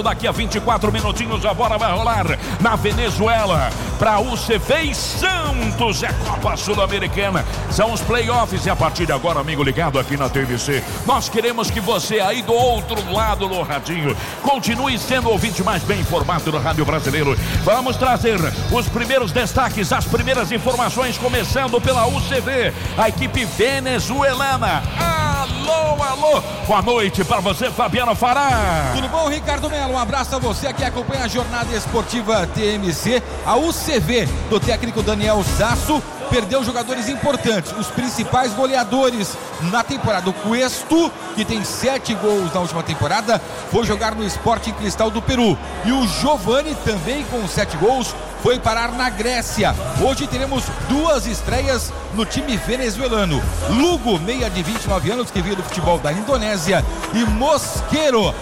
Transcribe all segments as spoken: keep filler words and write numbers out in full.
Daqui a vinte e quatro minutinhos a bola vai rolar na Venezuela para U C V e Santos. É Copa Sul-Americana, são os playoffs e a partir de agora, amigo ligado aqui na T V C, nós queremos que você aí do outro lado do radinho continue sendo o ouvinte mais bem informado do rádio brasileiro. Vamos trazer os primeiros destaques, as primeiras informações, começando pela U C V, a equipe venezuelana. Alô, alô, boa noite para você, Fabiano Fará. Tudo bom, Ricardo Melo? Um abraço a você que acompanha a jornada esportiva T M C. A U C V do técnico Daniel Sasso perdeu jogadores importantes, os principais goleadores na temporada. O Cuesto, que tem sete gols na última temporada, foi jogar no Sporting Cristal do Peru. E o Giovani, também com sete gols, foi parar na Grécia. Hoje teremos duas estreias no time venezuelano. Lugo, meia de vinte e nove anos, que veio do futebol da Indonésia, e Mosqueiro,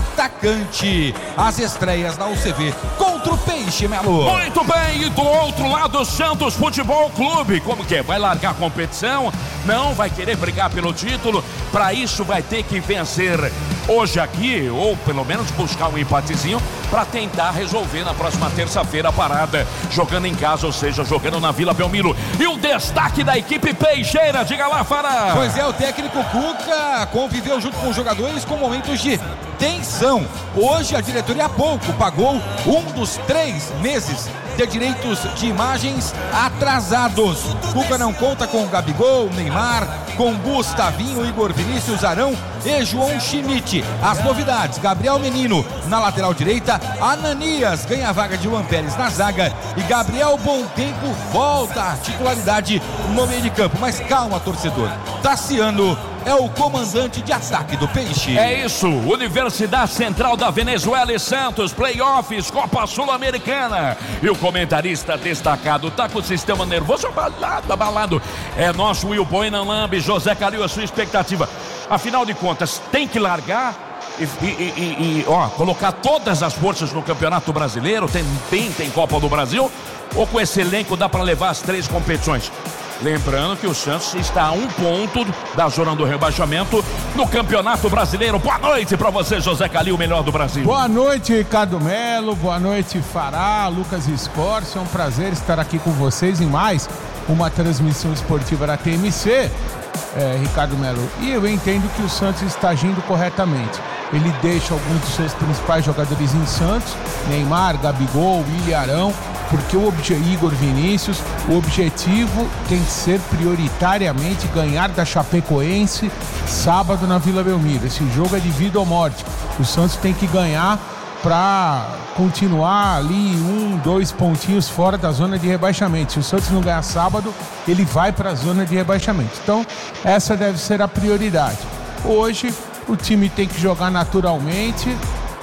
atacante. As estreias na U C V contra o Peixe, Melo. Muito bem, e do outro lado, o Santos Futebol Clube. Como que é? Vai largar a competição? Não, vai querer brigar pelo título. Para isso vai ter que vencer hoje aqui, ou pelo menos buscar um empatezinho para tentar resolver na próxima terça-feira a parada, jogando em casa, ou seja, jogando na Vila Belmiro. E o destaque da equipe peixeira, diga lá, Fará. Pois é, o técnico Cuca conviveu junto com os jogadores com momentos de tensão. Hoje a diretoria há pouco pagou um dos três meses de direitos de imagens atrasados. Cuca não conta com Gabigol, Neymar, com Gustavinho, Igor Vinícius, Arão e João Schmidt. As novidades: Gabriel Menino na lateral direita, Ananias ganha a vaga de Juan Pérez na zaga e Gabriel Bontempo volta à titularidade no meio de campo. Mas calma, torcedor, Tassiano é o comandante de ataque do Peixe. É isso, Universidade Central da Venezuela e Santos, playoffs, Copa Sul-Americana. E o comentarista destacado tá com o sistema nervoso abalado, abalado. É nosso Will Bueno Lambe. José Calil, a sua expectativa? Afinal de contas, tem que largar e, e, e, e ó, colocar todas as forças no Campeonato Brasileiro? Tem, tem, tem Copa do Brasil? Ou com esse elenco dá para levar as três competições? Lembrando que o Santos está a um ponto da zona do rebaixamento no Campeonato Brasileiro. Boa noite para você, José Calil, o melhor do Brasil. Boa noite, Ricardo Melo. Boa noite, Fará, Lucas Escorcio. É um prazer estar aqui com vocês em mais uma transmissão esportiva da T M C, é, Ricardo Melo. E eu entendo que o Santos está agindo corretamente. Ele deixa alguns dos seus principais jogadores em Santos, Neymar, Gabigol, William Arão, porque o obje... Igor Vinícius, o objetivo tem que ser prioritariamente ganhar da Chapecoense sábado na Vila Belmiro. Esse jogo é de vida ou morte. O Santos tem que ganhar para continuar ali um, dois pontinhos fora da zona de rebaixamento. Se o Santos não ganhar sábado, ele vai para a zona de rebaixamento. Então, essa deve ser a prioridade. Hoje, o time tem que jogar naturalmente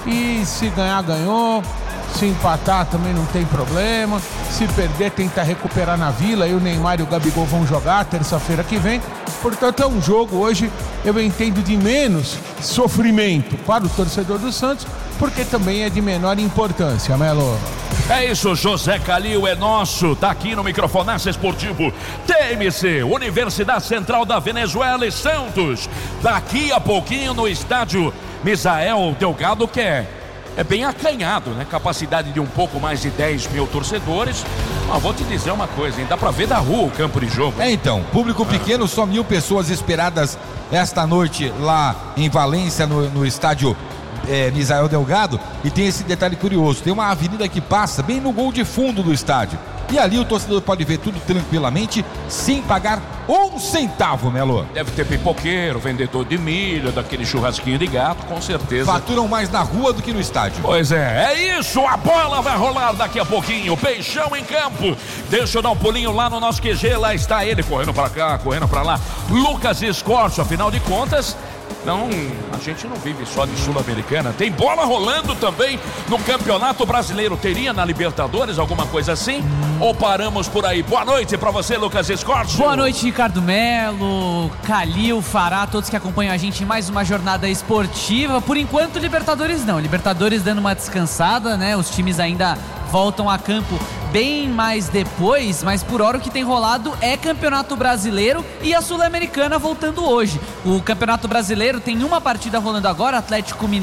e se ganhar, ganhou. Se empatar também não tem problema. Se perder, tentar recuperar na Vila. E o Neymar e o Gabigol vão jogar terça-feira que vem. Portanto, é um jogo hoje, eu entendo, de menos sofrimento para o torcedor do Santos, porque também é de menor importância, Melo. É isso, José Calil é nosso, tá aqui no Microfonaço Esportivo T M C, Universidade Central da Venezuela e Santos. Daqui a pouquinho no estádio Misael Delgado, que é É bem acanhado, né? Capacidade de um pouco mais de dez mil torcedores. Mas vou te dizer uma coisa, hein? Dá pra ver da rua o campo de jogo. É, então, público pequeno, só mil pessoas esperadas esta noite lá em Valência, no, no estádio é, Misael Delgado. E tem esse detalhe curioso, tem uma avenida que passa bem no gol de fundo do estádio. E ali o torcedor pode ver tudo tranquilamente, sem pagar um centavo, Melo. Deve ter pipoqueiro, vendedor de milho, daquele churrasquinho de gato, com certeza. Faturam mais na rua do que no estádio. Pois é, é isso, a bola vai rolar daqui a pouquinho. Peixão em campo. Deixa eu dar um pulinho lá no nosso Q G, lá está ele, correndo pra cá, correndo pra lá. Lucas Escorcio, afinal de contas, não, a gente não vive só de Sul-Americana. Tem bola rolando também no Campeonato Brasileiro. Teria na Libertadores alguma coisa assim? Ou paramos por aí? Boa noite pra você, Lucas Escorcio. Boa noite, Ricardo Melo, Calil, Fará, todos que acompanham a gente em mais uma jornada esportiva. Por enquanto, Libertadores não. Libertadores dando uma descansada, né? Os times ainda voltam a campo bem mais depois, mas por hora o que tem rolado é Campeonato Brasileiro e a Sul-Americana voltando hoje. O Campeonato Brasileiro tem uma partida rolando agora, Atlético Mineiro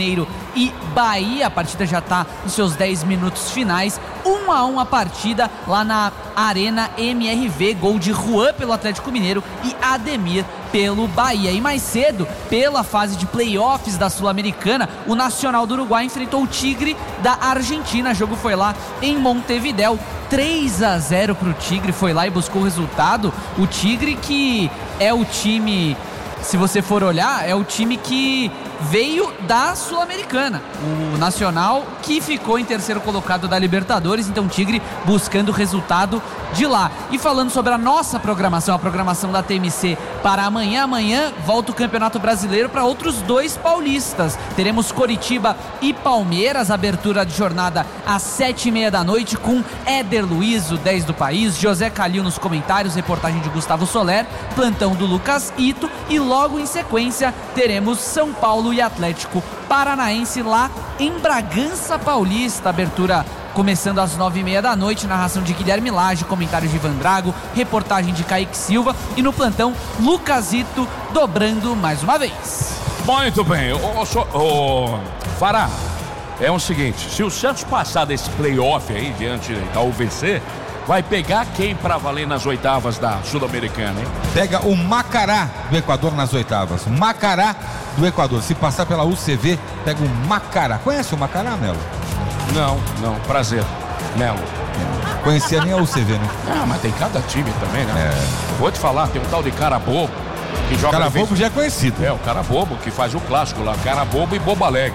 e Bahia. A partida já está nos seus dez minutos finais. um a um a partida lá na Arena M R V. Gol de Juan pelo Atlético Mineiro e Ademir pelo Bahia. E mais cedo, pela fase de playoffs da Sul-Americana, o Nacional do Uruguai enfrentou o Tigre da Argentina. O jogo foi lá em Montevidéu. três a zero para o Tigre, foi lá e buscou o resultado. O Tigre, que é o time, se você for olhar, é o time que veio da Sul-Americana. O Nacional que ficou em terceiro colocado da Libertadores, então o Tigre buscando o resultado de lá. E falando sobre a nossa programação, a programação da T M C para amanhã, amanhã volta o Campeonato Brasileiro para outros dois paulistas. Teremos Coritiba e Palmeiras, abertura de jornada às sete e meia da noite com Éder Luiz, o dez do país, José Calil nos comentários, reportagem de Gustavo Soler, plantão do Lucas Ito, e logo em sequência teremos São Paulo e Atlético Paranaense lá em Bragança Paulista, abertura começando às nove e meia da noite, narração de Guilherme Lage, comentários de Ivan Drago, reportagem de Kaique Silva e no plantão Lucasito dobrando mais uma vez. Muito bem, ô, so, ô, Fará, é o seguinte, se o Santos passar desse playoff aí diante da U V C, vai pegar quem pra valer nas oitavas da Sul-Americana, hein? Pega o Macará do Equador nas oitavas. Macará do Equador. Se passar pela U C V, pega o Macará. Conhece o Macará, Melo? Não, não, prazer, Melo. Conhecia nem a U C V, né? Ah, mas tem cada time também, né? É. Vou te falar, tem um tal de cara bobo que joga. Cara vez... bobo já é conhecido. É, o cara bobo que faz o clássico lá, cara bobo e bobo alegre.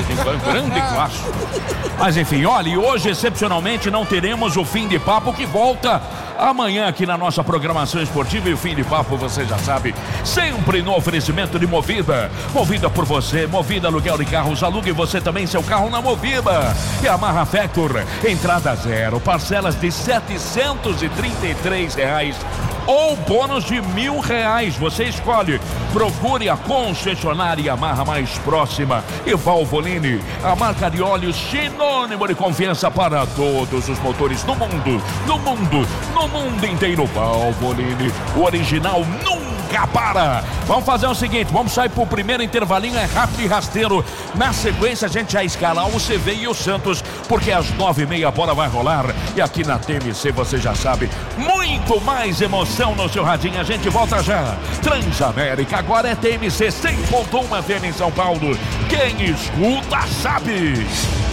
Um grande clássico. Mas enfim, olha, e hoje excepcionalmente não teremos o Fim de Papo, que volta amanhã aqui na nossa programação esportiva. E o Fim de Papo, você já sabe, sempre no oferecimento de Movida. Movida por você, Movida aluguel de carros, alugue você também seu carro na Movida. E a Marra Factor, entrada zero, parcelas de setecentos e trinta e três reais ou bônus de mil reais. Você escolhe. Procure a concessionária Yamaha mais próxima. E Valvoline, a marca de óleo sinônimo de confiança para todos os motores no mundo, no mundo, no mundo inteiro. Valvoline, o original nunca para. Vamos fazer o seguinte, vamos sair pro primeiro intervalinho, é rápido e rasteiro. Na sequência a gente já escala o C V e o Santos, porque às nove e meia a bola vai rolar. E aqui na T M C você já sabe, muito mais emoção no seu radinho. A gente volta já. Transamérica, agora é T M C cem ponto um F M em São Paulo. Quem escuta sabe.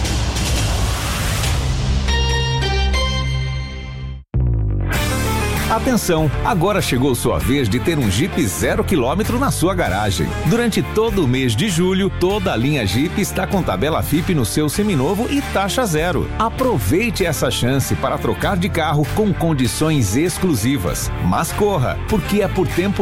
Atenção, agora chegou sua vez de ter um Jeep zero quilômetro na sua garagem. Durante todo o mês de julho, toda a linha Jeep está com tabela F I P no seu seminovo e taxa zero. Aproveite essa chance para trocar de carro com condições exclusivas. Mas corra, porque é por tempo